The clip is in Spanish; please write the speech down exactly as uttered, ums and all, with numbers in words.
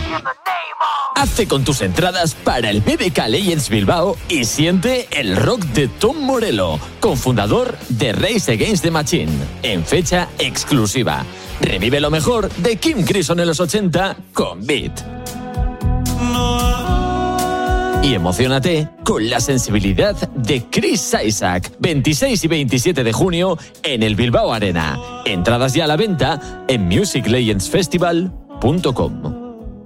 Hazte con tus entradas para el B B K Legends Bilbao y siente el rock de Tom Morello, cofundador de Rage Against the Machine, en fecha exclusiva. Revive lo mejor de Kim Crimson en los ochenta con Beat. Y emocionate con la sensibilidad de Chris Isaak, veintiséis y veintisiete de junio en el Bilbao Arena. Entradas ya a la venta en music legends festival punto com.